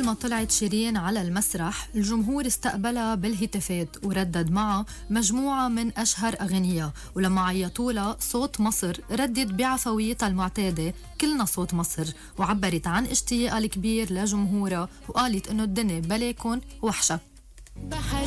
أول ما طلعت شيرين على المسرح الجمهور استقبلها بالهتافات وردد معها مجموعة من أشهر أغنية، ولما عيطولها صوت مصر ردت بعفويتها المعتادة كلنا صوت مصر، وعبرت عن اشتياقها الكبير لجمهورها وقالت إنه الدنيا بلاكن وحشة.